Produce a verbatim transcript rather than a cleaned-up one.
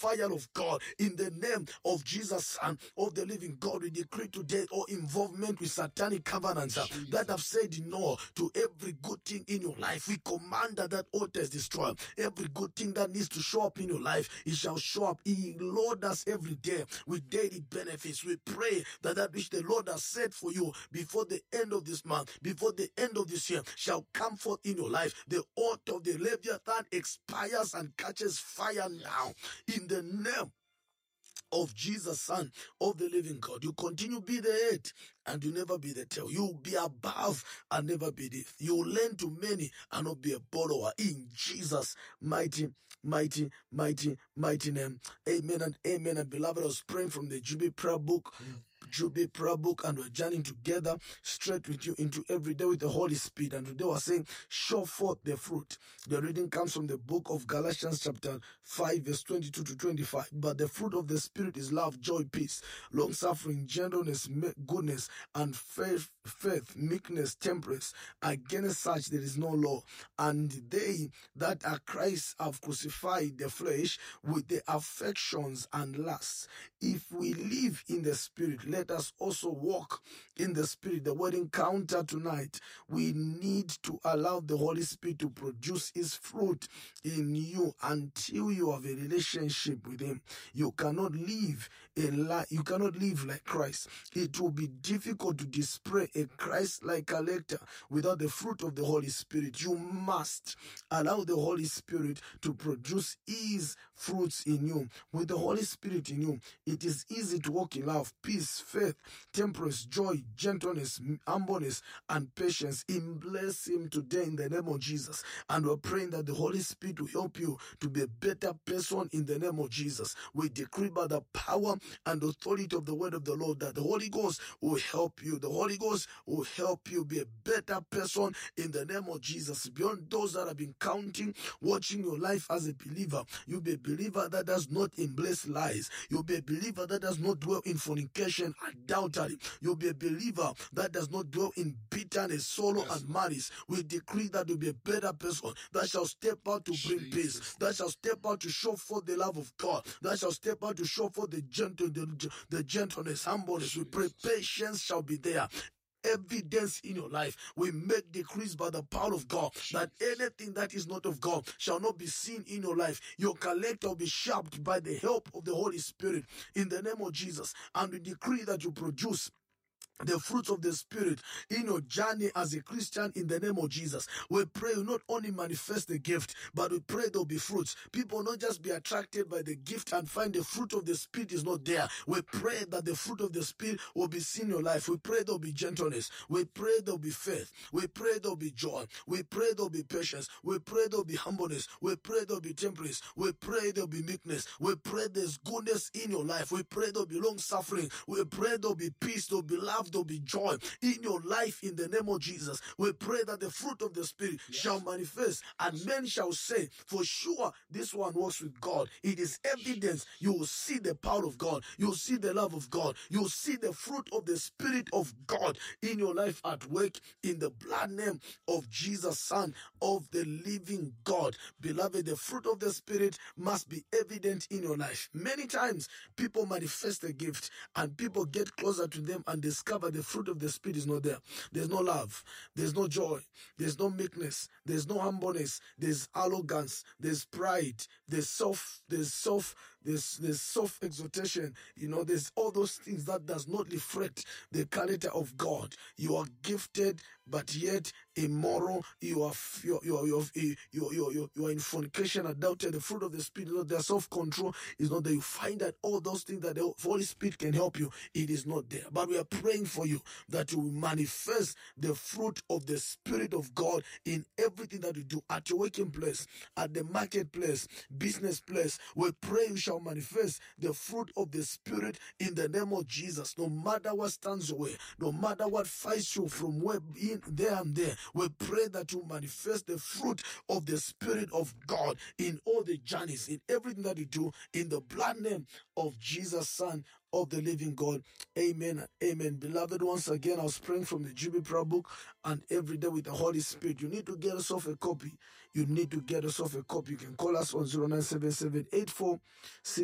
fire of God. In the name of Jesus, Son of the living God, we decree today all involvement with satanic covenants uh, that have said no to every good thing in your life. We command that that altar is destroyed. Every good thing that needs to show up in your life, it shall show up. He load us every day with daily benefits. We pray that that which the Lord has said for you before the end of this month, before the end of this year, shall come forth in your life. The altar of the Leviathan expires and catches fire now. In the name of Jesus, Son of the living God, you continue be the head and you never be the tail. You will be above and never beneath. You will lend to many and not be a borrower. In Jesus' mighty, mighty, mighty, mighty name. Amen and amen. And beloved, I was praying from the Jubilee Prayer Book. Mm. Jubilee Prayer Book, and we're journeying together straight with you into every day with the Holy Spirit. And today we're saying, show forth the fruit. The reading comes from the book of Galatians chapter five, verse twenty-two to twenty-five. But the fruit of the Spirit is love, joy, peace, long-suffering, gentleness, goodness, and faith, faith, meekness, temperance. Against such there is no law. And they that are Christ have crucified the flesh with the affections and lusts. If we live in the Spirit, let us also walk in the Spirit. The word encounter tonight, we need to allow the Holy Spirit to produce His fruit in you until you have a relationship with Him. You cannot live a life, you cannot live like Christ. It will be difficult to display a Christ-like character without the fruit of the Holy Spirit. You must allow the Holy Spirit to produce His fruits in you. With the Holy Spirit in you, it is easy to walk in love, peace, faith, temperance, joy, gentleness, humbleness, and patience. Bless Him today in the name of Jesus. And we're praying that the Holy Spirit will help you to be a better person in the name of Jesus. We decree by the power and authority of the word of the Lord that the Holy Ghost will help you. The Holy Ghost will help you be a better person in the name of Jesus. Beyond those that have been counting, watching your life as a believer, you'll be a believer that does not embrace lies. You'll be a believer that does not dwell in fornication, adultery. You'll be a believer that does not dwell in bitterness, sorrow, yes, and malice. We decree that you'll be a better person that shall step out to bring Jesus. peace, that shall step out to show forth the love of God, that shall step out to show forth the gentle, the, the gentleness, humbleness. Jesus. We pray patience shall be there. Evidence in your life. We make decrees by the power of God that anything that is not of God shall not be seen in your life. Your character will be shaped by the help of the Holy Spirit in the name of Jesus. And we decree that you produce the fruits of the Spirit in your journey as a Christian in the name of Jesus. We pray you not only manifest the gift, but we pray there will be fruits. People will not just be attracted by the gift and find the fruit of the Spirit is not there. We pray that the fruit of the Spirit will be seen in your life. We pray there will be gentleness. We pray there will be faith. We pray there will be joy. We pray there will be patience. We pray there will be humbleness. We pray there will be temperance. We pray there will be meekness. We pray there's goodness in your life. We pray there will be long suffering. We pray there will be peace. There will be love. There will be joy in your life in the name of Jesus. We pray that the fruit of the Spirit yes. shall manifest, and men shall say, for sure this one walks with God. It is evidence. You will see the power of God. You will see the love of God. You will see the fruit of the Spirit of God in your life at work in the blood name of Jesus, Son of the living God. Beloved, the fruit of the Spirit must be evident in your life. Many times people manifest the gift and people get closer to them and discover the fruit of the Spirit is not there. There's no love. There's no joy. There's no meekness. There's no humbleness. There's arrogance. There's pride. There's self. There's self. There's there's self exaltation. You know, there's all those things that does not reflect the character of God. You are gifted, but yet immoral. You are you you you you you you, you are in fornication, adultery. The fruit of the Spirit is not there. Self control is not there. You find that all those things that the Holy Spirit can help you, it is not there. But we are praying for you that you will manifest the fruit of the Spirit of God in everything that you do, at your working place, at the marketplace, business place. We pray you shall manifest the fruit of the Spirit in the name of Jesus. No matter what stands away, no matter what fights you from where in there and there, we pray that you manifest the fruit of the Spirit of God in all the journeys, in everything that you do, in the blood name of Jesus, Son of the living God. Amen. Amen. Beloved, once again, I was praying from the Jubilee Prayer Book, and every day with the Holy Spirit. You need to get yourself a copy. You need to get yourself a copy. You can call us on zero nine seven seven eight four six